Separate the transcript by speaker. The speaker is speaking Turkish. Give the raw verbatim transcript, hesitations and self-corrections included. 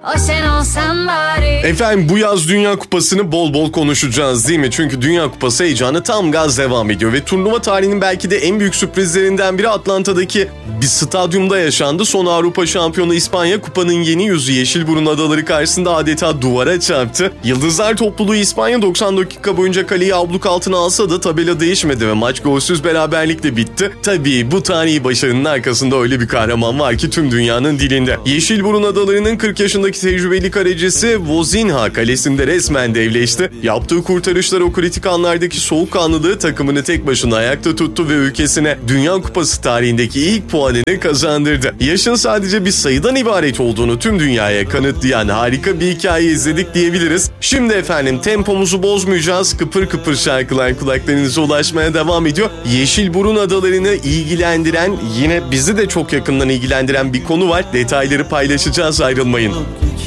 Speaker 1: O sen olsan bari.
Speaker 2: Efendim bu yaz Dünya Kupası'nı bol bol konuşacağız değil mi? Çünkü Dünya Kupası heyecanı tam gaz devam ediyor ve turnuva tarihinin belki de en büyük sürprizlerinden biri Atlanta'daki bir stadyumda yaşandı. Son Avrupa şampiyonu İspanya kupanın yeni yüzü Yeşilburun Adaları karşısında adeta duvara çarptı. Yıldızlar topluluğu İspanya doksan dakika boyunca kaleyi abluk altına alsa da tabela değişmedi ve maç golsüz beraberlikle bitti. Tabii bu tarihi başarının arkasında öyle bir kahraman var ki tüm dünyanın dilinde. Yeşilburun Adaları'nın kırk yaşındaki tecrübeli kalecisi Vozinha kalesinde resmen devleşti. Yaptığı kurtarışlar o kritik anlardaki soğukkanlılığı takımını tek başına ayakta tuttu ve ülkesine Dünya Kupası tarihindeki ilk puanını kazandırdı. Yaşın sadece bir sayıdan ibaret olduğunu tüm dünyaya kanıtlayan harika bir hikaye izledik diyebiliriz. Şimdi efendim tempomuzu bozmayacağız. Kıpır kıpır şarkılar kulaklarınıza ulaşmaya devam ediyor. Yeşilburun Adaları'nı ilgilendiren, yine bizi de çok yakından ilgilendiren bir konu var. Detayları paylaşacağız, ayrılmayın.